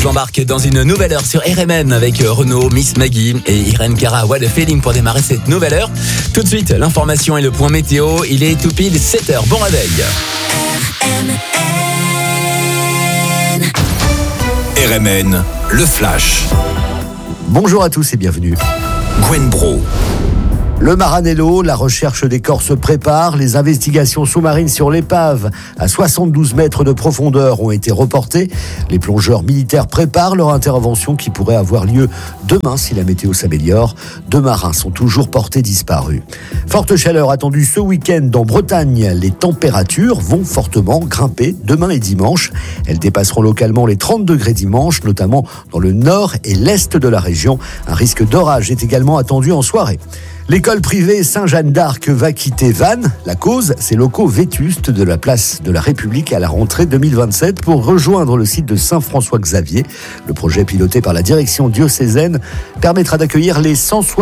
vous embarque dans une nouvelle heure sur RMN avec Renaud, Miss Maggie et Irène Cara. What a feeling pour démarrer cette nouvelle heure. Tout de suite, l'information et le point météo. Il est tout pile 7h. Bon réveil. RMN, le flash. Bonjour à tous et bienvenue. Gwen Bro. Le Maranello, la recherche des corps se prépare. Les investigations sous-marines sur l'épave à 72 mètres de profondeur ont été reportées. Les plongeurs militaires préparent leur intervention qui pourrait avoir lieu demain si la météo s'améliore. 2 marins sont toujours portés disparus. Forte chaleur attendue ce week-end en Bretagne. Les températures vont fortement grimper demain et dimanche. Elles dépasseront localement les 30 degrés dimanche, notamment dans le nord et l'est de la région. Un risque d'orage est également attendu en soirée. L'école privée Saint-Jeanne d'Arc va quitter Vannes. La cause, ces locaux vétustes de la place de la République à la rentrée 2027 pour rejoindre le site de Saint-François-Xavier. Le projet piloté par la direction diocésaine permettra d'accueillir les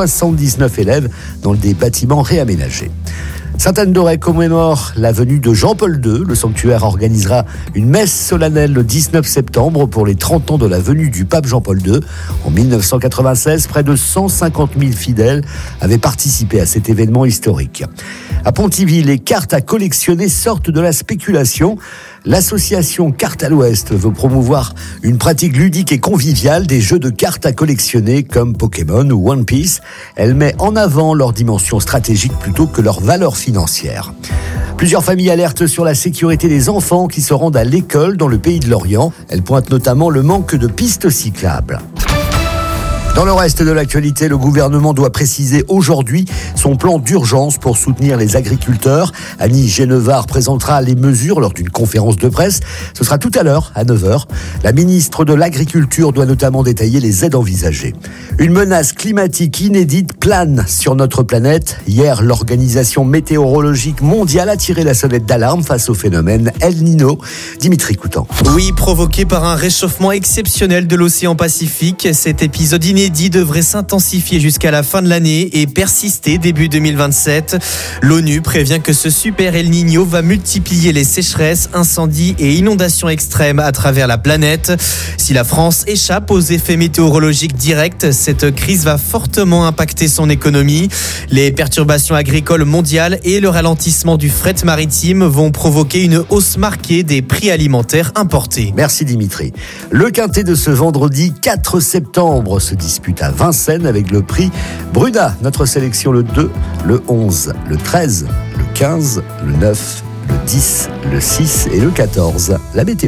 179 élèves dans des bâtiments réaménagés. Sainte-Anne-d'Auray commémore la venue de Jean-Paul II. Le sanctuaire organisera une messe solennelle le 19 septembre pour les 30 ans de la venue du pape Jean-Paul II. En 1996, près de 150 000 fidèles avaient participé à cet événement historique. À Pontivy, les cartes à collectionner sortent de la spéculation. L'association Cartes à l'Ouest veut promouvoir une pratique ludique et conviviale des jeux de cartes à collectionner comme Pokémon ou One Piece. Elle met en avant leur dimension stratégique plutôt que leur valeur financière. Plusieurs familles alertent sur la sécurité des enfants qui se rendent à l'école dans le pays de l'Orient. Elles pointent notamment le manque de pistes cyclables. Dans le reste de l'actualité, le gouvernement doit préciser aujourd'hui son plan d'urgence pour soutenir les agriculteurs. Annie Genevard présentera les mesures lors d'une conférence de presse. Ce sera tout à l'heure, à 9h. La ministre de l'Agriculture doit notamment détailler les aides envisagées. Une menace climatique inédite plane sur notre planète. Hier, l'Organisation météorologique mondiale a tiré la sonnette d'alarme face au phénomène El Niño. Dimitri Coutan. Oui, provoqué par un réchauffement exceptionnel de l'océan Pacifique, cet épisode inédit devrait s'intensifier jusqu'à la fin de l'année et persister début 2027. L'ONU prévient que ce super El Niño va multiplier les sécheresses, incendies et inondations extrêmes à travers la planète. Si la France échappe aux effets météorologiques directs, cette crise va fortement impacter son économie. Les perturbations agricoles mondiales et le ralentissement du fret maritime vont provoquer une hausse marquée des prix alimentaires importés. Merci Dimitri. Le quintet de ce vendredi 4 septembre se dispute à Vincennes avec le prix Bruna. Notre sélection le 2, le 11, le 13, le 15, le 9, le 10, le 6 et le 14. La météo.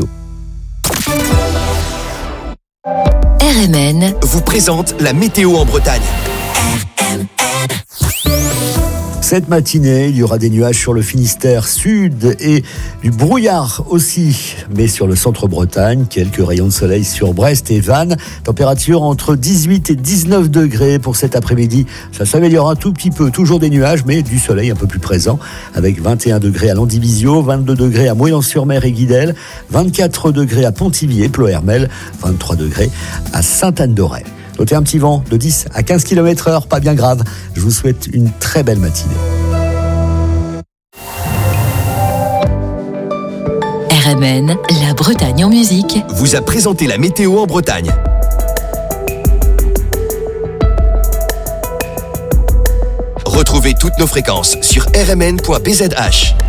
RMN vous présente la météo en Bretagne. Cette matinée, il y aura des nuages sur le Finistère sud et du brouillard aussi. Mais sur le centre-Bretagne, quelques rayons de soleil sur Brest et Vannes. Température entre 18 et 19 degrés pour cet après-midi. Ça s'améliore un tout petit peu. Toujours des nuages, mais du soleil un peu plus présent. Avec 21 degrés à Landivisiau, 22 degrés à Moyen-sur-Mer et Guidel, 24 degrés à Pontivy et Ploërmel, 23 degrés à Sainte-Anne-d'Auray. Notez un petit vent de 10 à 15 km/h, pas bien grave. Je vous souhaite une très belle matinée. RMN, la Bretagne en musique, vous a présenté la météo en Bretagne. Retrouvez toutes nos fréquences sur rmn.bzh.